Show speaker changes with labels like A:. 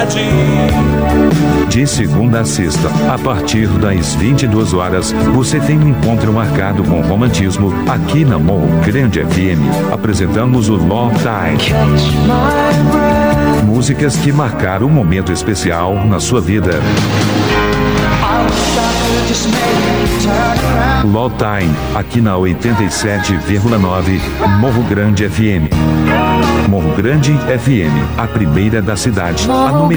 A: cidade.
B: De segunda a sexta, a partir das 22 horas, você tem um encontro marcado com romantismo aqui na Morro Grande FM. Apresentamos o Love Time. Músicas que marcaram um momento especial na sua vida. Love Time, aqui na 87,9 Morro Grande FM. Morro Grande FM, a primeira da cidade, a número